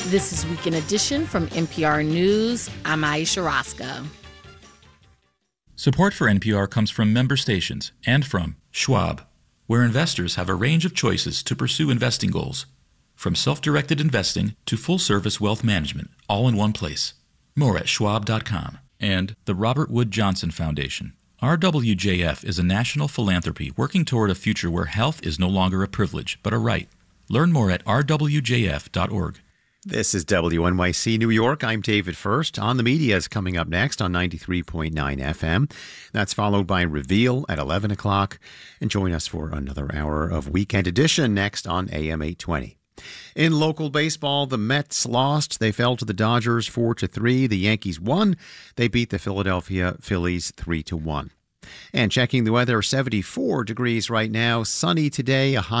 This is Weekend Edition from NPR News. I'm Aisha Roscoe. Support for NPR comes from member stations and from Schwab, where investors have a range of choices to pursue investing goals. From self-directed investing to full-service wealth management, all in one place. More at schwab.com. And the Robert Wood Johnson Foundation. RWJF is a national philanthropy working toward a future where health is no longer a privilege, but a right. Learn more at rwjf.org. This is WNYC New York. I'm David First. On the Media is coming up next on 93.9 FM. That's followed by Reveal at 11 o'clock. And join us for another hour of Weekend Edition next on AM 820. In local baseball, the Mets lost. They fell to the Dodgers 4-3. The Yankees won. They beat the Philadelphia Phillies 3-1. And checking the weather, 74 degrees right now. Sunny today, a high